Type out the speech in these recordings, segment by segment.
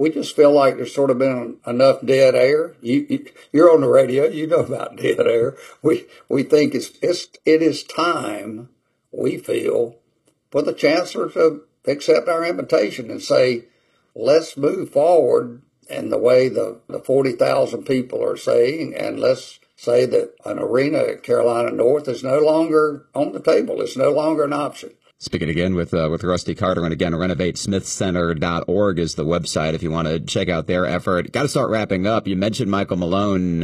we just feel like there's sort of been enough dead air. You're on the radio, you know about dead air. We think it is time, we feel, for the chancellor to accept our invitation and say, let's move forward in the way the 40,000 people are saying, and let's say that an arena at Carolina North is no longer on the table. It's no longer an option. Speaking again with Rusty Carter, and again, renovatesmithcenter.org is the website if you want to check out their effort. Got to start wrapping up. You mentioned Michael Malone.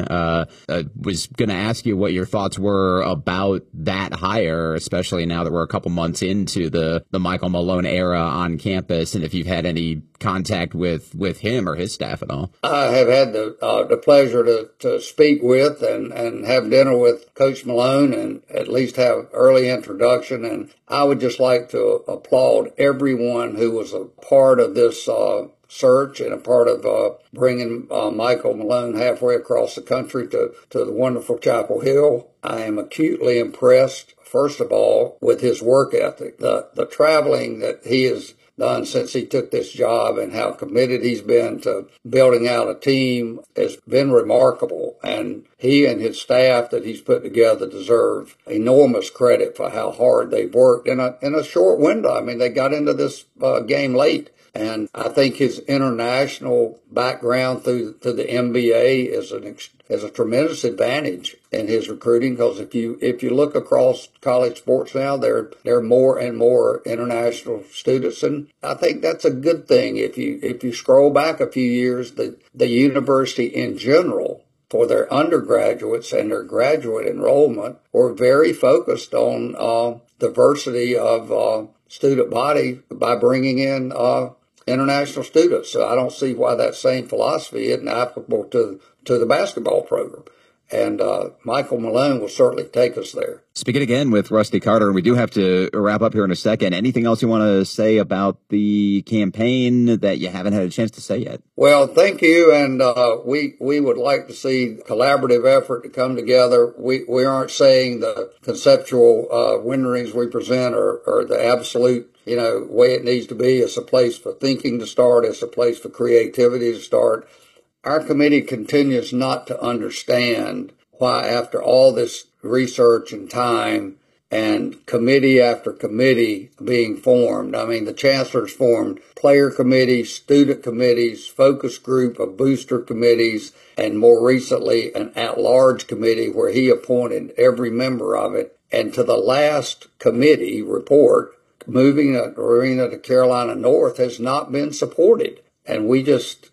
Was going to ask you what your thoughts were about that hire, especially now that we're a couple months into the Michael Malone era on campus, and if you've had any contact with him or his staff at all. I have had the pleasure to speak with and have dinner with Coach Malone and at least have early introduction. And I would just like to applaud everyone who was a part of this search and a part of bringing Michael Malone halfway across the country to the wonderful Chapel Hill. I am acutely impressed, first of all, with his work ethic, the traveling that he has done since he took this job and how committed he's been to building out a team has been remarkable. And he and his staff that he's put together deserve enormous credit for how hard they've worked in a short window. I mean, they got into this game late. And I think his international background through the NBA is a tremendous advantage in his recruiting, because if you look across college sports now, there are more and more international students, and I think that's a good thing. If you scroll back a few years, the university in general, for their undergraduates and their graduate enrollment, were very focused on diversity of student body by bringing in international students. So I don't see why that same philosophy isn't applicable to the basketball program. And Michael Malone will certainly take us there. Speaking again with Rusty Carter, and we do have to wrap up here in a second. Anything else you want to say about the campaign that you haven't had a chance to say yet? Well, thank you. And we would like to see collaborative effort to come together. We aren't saying the conceptual renderings we present are the absolute way it needs to be. It's a place for thinking to start. It's a place for creativity to start. Our committee continues not to understand why, after all this research and time and committee after committee being formed, I mean, the chancellor's formed player committees, student committees, focus group of booster committees, and more recently an at-large committee where he appointed every member of it. And to the last committee report, moving an arena to Carolina North has not been supported. And we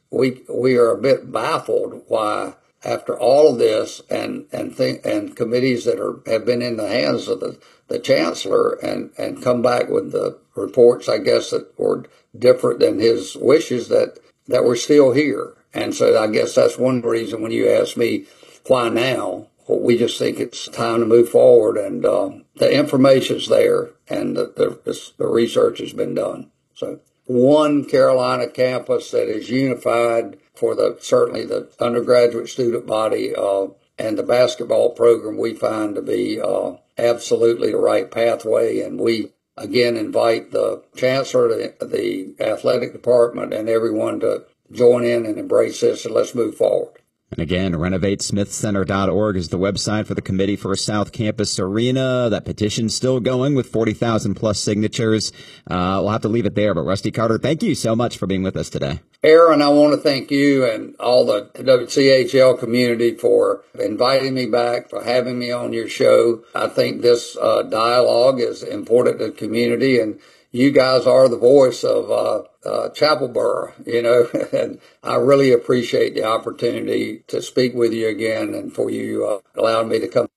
are a bit baffled why, after all of this and committees that have been in the hands of the chancellor and come back with the reports, I guess, that were different than his wishes, that we're still here. And so I guess that's one reason when you ask me why now, well, we just think it's time to move forward, and the information's there, and the research has been done. So one Carolina campus that is unified for certainly the undergraduate student body and the basketball program, we find to be absolutely the right pathway. And we again invite the chancellor, the athletic department, and everyone to join in and embrace this, and let's move forward. And again, renovatesmithcenter.org is the website for the Committee for a South Campus Arena. That petition's still going with 40,000 plus signatures. We'll have to leave it there. But Rusty Carter, thank you so much for being with us today. Aaron, I want to thank you and all the WCHL community for inviting me back, for having me on your show. I think this dialogue is important to the community, and you guys are the voice of Chapelboro, and I really appreciate the opportunity to speak with you again and for you allowing me to come.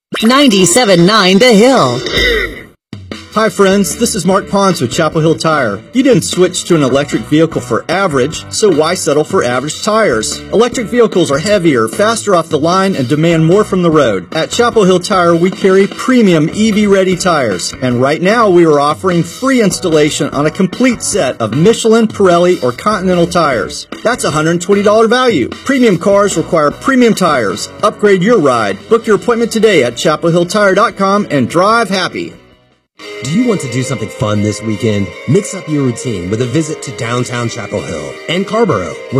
97.9 The Hill. Hi friends, this is Mark Pons with Chapel Hill Tire. You didn't switch to an electric vehicle for average, so why settle for average tires? Electric vehicles are heavier, faster off the line, and demand more from the road. At Chapel Hill Tire, we carry premium EV-ready tires, and right now we are offering free installation on a complete set of Michelin, Pirelli, or Continental tires. That's a $120 value. Premium cars require premium tires. Upgrade your ride. Book your appointment today at chapelhilltire.com and drive happy. Do you want to do something fun this weekend? Mix up your routine with a visit to downtown Chapel Hill and Carborough,